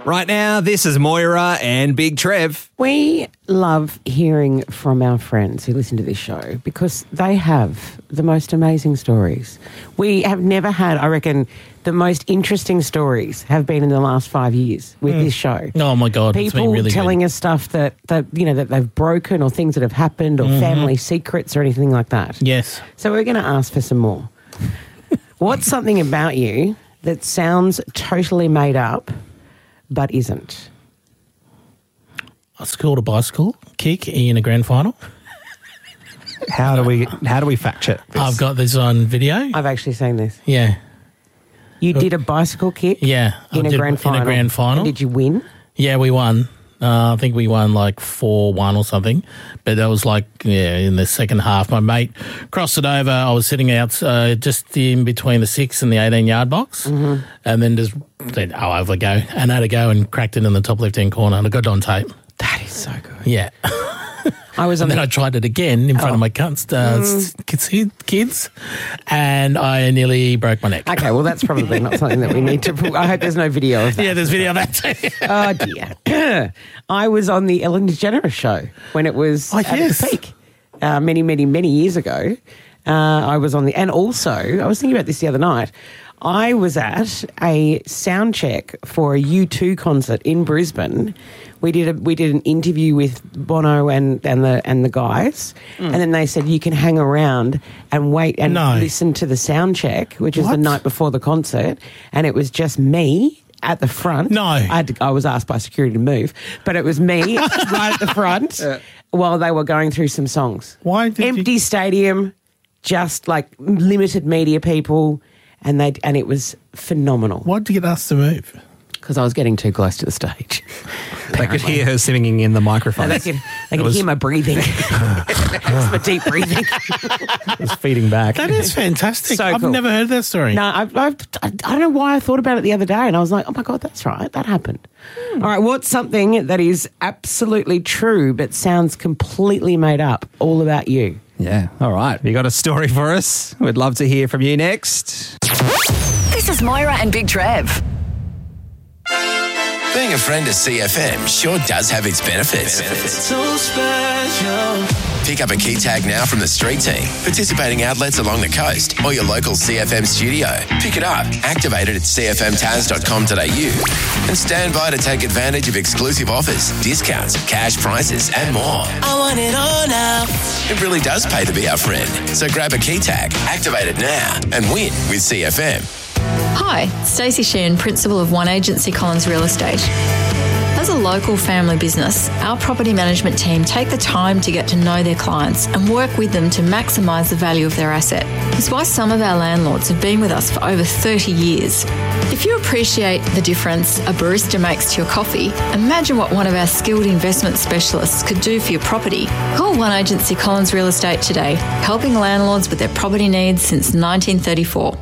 Right now, this is Moira and Big Trev. We love hearing from our friends who listen to this show because they have the most amazing stories. We have never had, I reckon, the most interesting stories have been in the last 5 years with this show. Oh, my God. It's been People really telling good. us stuff that they've broken or things that have happened or family secrets or anything like that. Yes. So we're going to ask for some more. What's something about you that sounds totally made up but isn't? I scored a bicycle kick in a grand final. How do we fact check this? I've got this on video. I've actually seen this. Yeah. You did a bicycle kick Yeah. in a grand final. In a grand final. And did you win? Yeah, we won. I think we won like 4-1 or something. But that was like, in the second half. My mate crossed it over. I was sitting out just in between the 6 and the 18-yard box. Mm-hmm. And then just said, I'll have a go. And I had a go and cracked it in the top left-hand corner. And I got it on tape. That is so good. Yeah. I was on And then I tried it again in front of my kids, and I nearly broke my neck. Okay, well, that's probably not something that we need to put. I hope there's no video of that. Yeah, there's video of that too. Oh, dear. I was on the Ellen DeGeneres show when it was at its peak many, many, many years ago. I was on the... And also, I was thinking about this the other night. I was at a sound check for a U2 concert in Brisbane. We did an interview with Bono and the guys, and then they said you can hang around and wait and listen to the sound check, which is the night before the concert, and it was just me at the front. No. I was asked by security to move, but it was me right at the front while they were going through some songs. Why did Empty stadium, just like limited media people, and it was phenomenal. Why did you get asked to move? Because I was getting too close to the stage. They could hear her singing in the microphone. They could hear my breathing. It's my deep breathing. It was feeding back. That is fantastic. So I've cool. never heard that story. No, I don't know why I thought about it the other day, and I was like, oh, my God, that's right. That happened. All right, what's something that is absolutely true but sounds completely made up all about you? Yeah, all right. You got a story for us? We'd love to hear from you next. This is Moira and Big Trev. Being a friend of CFM sure does have its benefits. So special. Pick up a key tag now from the street team, participating outlets along the coast, or your local CFM studio. Pick it up, activate it at cfmtaz.com.au, and stand by to take advantage of exclusive offers, discounts, cash prices, and more. I want it all now. It really does pay to be our friend. So grab a key tag, activate it now, and win with CFM. Hi, Stacey Sheehan, Principal of One Agency Collins Real Estate. As a local family business, our property management team take the time to get to know their clients and work with them to maximise the value of their asset. It's why some of our landlords have been with us for over 30 years. If you appreciate the difference a barista makes to your coffee, imagine what one of our skilled investment specialists could do for your property. Call One Agency Collins Real Estate today, helping landlords with their property needs since 1934.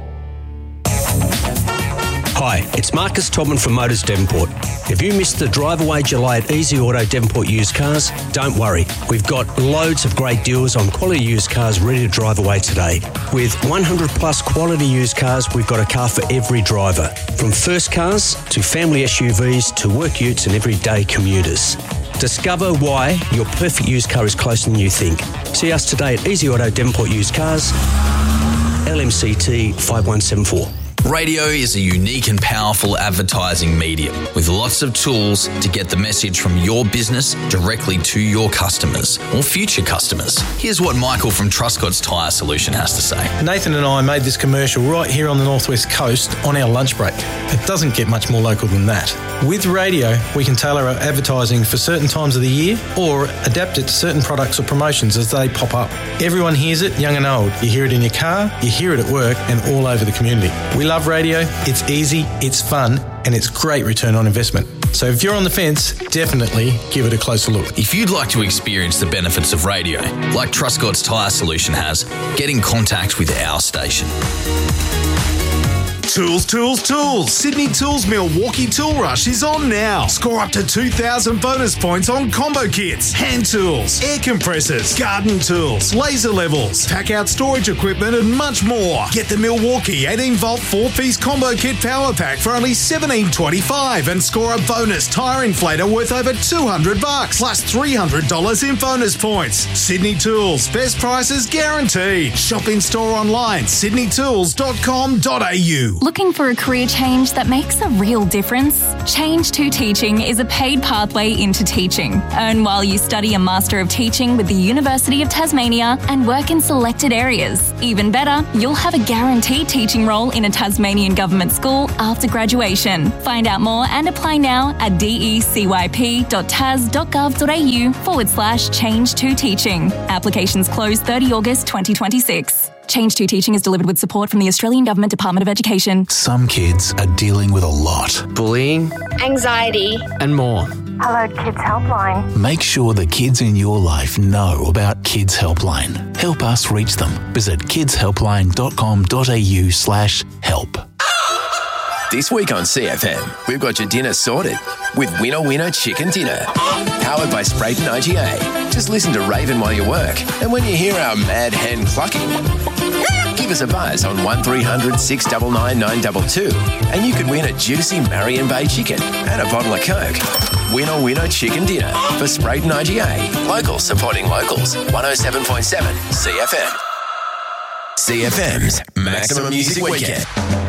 Hi, it's Marcus Todman from Motors Devonport. If you missed the drive away July at Easy Auto Devonport used cars, don't worry. We've got loads of great deals on quality used cars ready to drive away today. With 100 plus quality used cars, we've got a car for every driver. From first cars to family SUVs to work utes and everyday commuters. Discover why your perfect used car is closer than you think. See us today at Easy Auto Devonport used cars, LMCT 5174. Radio is a unique and powerful advertising medium with lots of tools to get the message from your business directly to your customers or future customers. Here's what Michael from Truscott's Tyre Solution has to say. Nathan and I made this commercial right here on the Northwest Coast on our lunch break. It doesn't get much more local than that. With radio, we can tailor our advertising for certain times of the year or adapt it to certain products or promotions as they pop up. Everyone hears it, young and old. You hear it in your car, you hear it at work and all over the community. We love radio, it's easy, it's fun, and it's great return on investment. So if you're on the fence, definitely give it a closer look. If you'd like to experience the benefits of radio, like Truscott's Tyre Solution has, get in contact with our station. Tools, tools, tools. Sydney Tools Milwaukee Tool Rush is on now. Score up to 2,000 bonus points on combo kits, hand tools, air compressors, garden tools, laser levels, pack out storage equipment and much more. Get the Milwaukee 18-volt 4-piece combo kit power pack for only $17.25 and score a bonus tyre inflator worth over $200 plus $300 in bonus points. Sydney Tools, best prices guaranteed. Shop in store online, sydneytools.com.au. Looking for a career change that makes a real difference? Change to Teaching is a paid pathway into teaching. Earn while you study a Master of Teaching with the University of Tasmania and work in selected areas. Even better, you'll have a guaranteed teaching role in a Tasmanian government school after graduation. Find out more and apply now at decyp.tas.gov.au/change to teaching. Applications close 30 August 2026. Change to Teaching is delivered with support from the Australian Government Department of Education. Some kids are dealing with a lot. Bullying, anxiety, and more. Hello Kids Helpline. Make sure the kids in your life know about Kids Helpline. Help us reach them. Visit kidshelpline.com.au/help. This week on CFM, we've got your dinner sorted with Winner Winner Chicken Dinner. Powered by Sprayton IGA. Just listen to Raven while you work. And when you hear our mad hen clucking, give us a buzz on 1300 699 922 and you could win a juicy Marion Bay chicken and a bottle of Coke. Winner Winner Chicken Dinner for Sprayton IGA. Locals supporting locals. 107.7 CFM. CFM's Maximum Music Weekend.